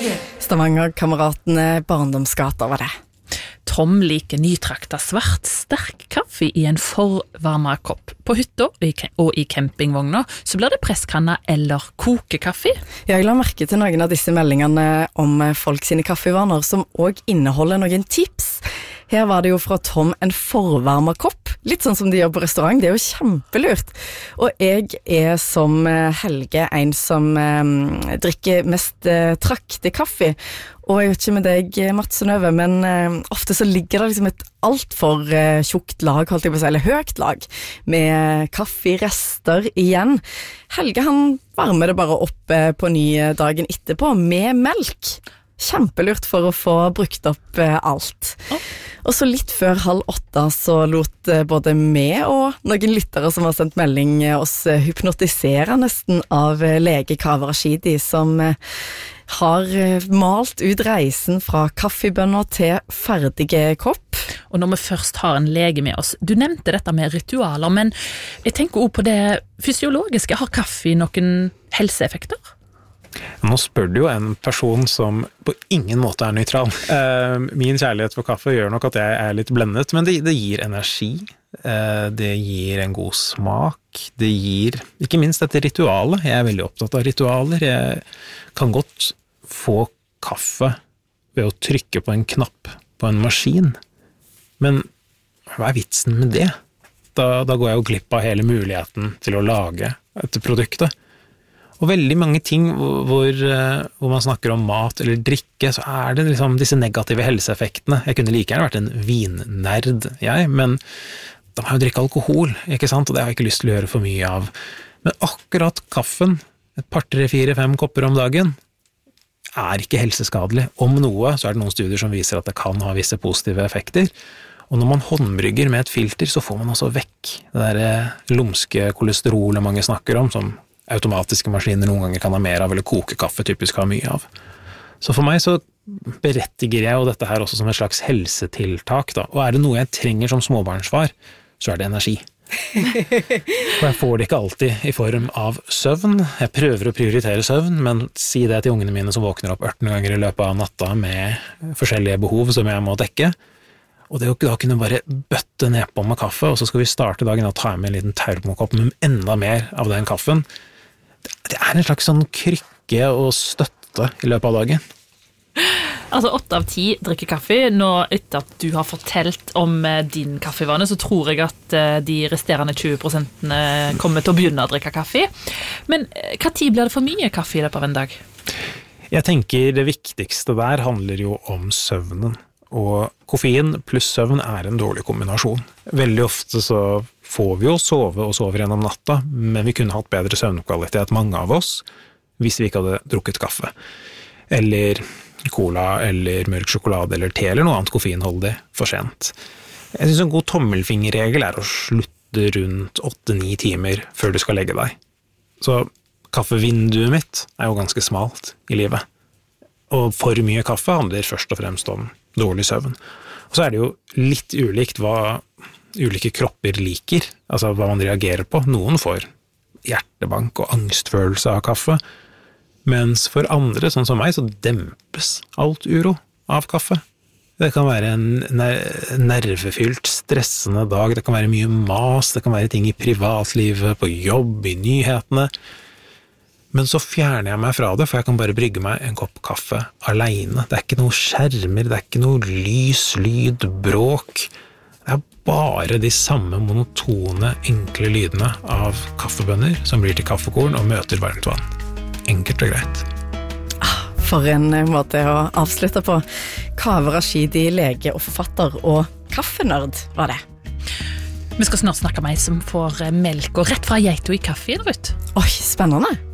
Stavanger-kameratene barndomsgater var det. Tom liker nytrakta svart, sterk kaffe i en forvarmet kopp. På hytta og i campingvogna så blir det presskanna eller kokekaffe. Jeg la merke til noen av disse meldingene om folk sine kaffevaner som også inneholder noen tips. Her var det jo fra Tom en forvarmet kopp, litt sånn som de gjør på restaurant, det er jo kjempelurt. Og jeg er som Helge en som drikker mest traktig kaffe, og jeg vet ikke med deg, Mats og Nøve, men ofte så ligger det liksom et alt for tjukt lag, holdt jeg på å si, eller høyt lag, med kafferester igjen. Helge han varmer det bare opp på ny dagen etterpå med melk. Kjempelurt for å få brukt opp alt. Og så litt før 7:30 så lot både meg og noen lyttere som har sendt melding oss hypnotisere nesten av lege Kaveh Rashidi, som har malt ut reisen fra kaffebønner til ferdige kopp. Og når vi først har en lege med oss, du nevnte dette med ritualer, men jeg tenker også på det fysiologiske. Har kaffe noen helseeffekter? Nå spør du jo en person som på ingen måte er nøytral. Min kjærlighet for kaffe gjør nok at jeg er litt blendet, men det gir energi, det gir en god smak, det gir ikke minst dette ritualet. Jeg er veldig opptatt av ritualer. Jeg kan godt få kaffe ved å trykke på en knapp på en maskin, men hva er vitsen med det? Da går jeg jo glipp av hele muligheten til å lage dette produktet. Og veldig mange ting hvor man snakker om mat eller drikke, så er det liksom disse negative helseeffektene. Jeg kunne like gjerne vært en vinnerd, men da må jeg jo drikke alkohol, ikke sant? Og det har jeg ikke lyst til å gjøre for mye av. Men akkurat kaffen, et par, 3, 4, 5 kopper om dagen, er ikke helseskadelig. Om noe, så er det noen studier som viser at det kan ha visse positive effekter. Og når man håndbrygger med et filter, så får man også vekk det der lumske kolesterolet mange snakker om, som automatiske maskiner noen ganger kan ha mer av, eller kokekaffe typisk har mye av. Så for meg så berettiger jeg jo dette her også som et slags helsetiltak da. Og er det noe jeg trenger som småbarnsfar, så er det energi. Og jeg får det ikke alltid i form av søvn. Jeg prøver å prioritere søvn, men si det til ungene mine som våkner opp 18 ganger i løpet av natta med forskjellige behov som jeg må dekke. Og det å da kunne bare bøtte nedpå med kaffe, og så skal vi starte dagen og ta med en liten termokopp med enda mer av den kaffen. Det er en slags sånn krykke og støtte i løpet av dagen. Altså 8 av 10 drikker kaffe. Nå etter at du har fortalt om din kaffevane, så tror jeg at de resterende 20% kommer til å begynne å drikke kaffe. Men hva tid blir det for mye kaffe i løpet av en dag? Jeg tenker det viktigste der handler jo om søvnen. Og koffein pluss søvn er en dårlig kombinasjon. Veldig ofte så får vi jo sove og sover gjennom natta, men vi kunne hatt bedre søvnkvalitet, mange av oss, hvis vi ikke hadde drukket kaffe. Eller cola, eller mørk sjokolade, eller te, eller noe annet koffeinholdig for sent. Jeg synes en god tommelfingerregel er å slutte rundt 8-9 timer før du skal legge deg. Så kaffevinduet mitt er jo ganske smalt i livet. Og for mye kaffe handler først og fremst om dårlig søvn. Og så er det jo litt ulikt hva ulike kropper liker, altså hva man reagerer på. Noen får hjertebank og angstfølelse av kaffe, mens for andre, sånn som meg, så dempes alt uro av kaffe. Det kan være en nervefylt, stressende dag, det kan være mye mas, det kan være ting i privatlivet, på jobb, i nyhetene. Men så fjerner jeg meg fra det, for jeg kan bare brygge meg en kopp kaffe alene. Det er ikke noe skjermer, det er ikke noe lys, lyd, bråk. Det er bare de samme monotone, enkle lydene av kaffebønner som blir til kaffekorn og møter varmt vann. Enkelt og greit. For en måte å avslutte på. Kaveh Rashidi, lege og forfatter, og kaffenørd var det. Vi skal snart snakke med en som får melk og rett fra geito i kaffe, Ruth. Oi, spennende.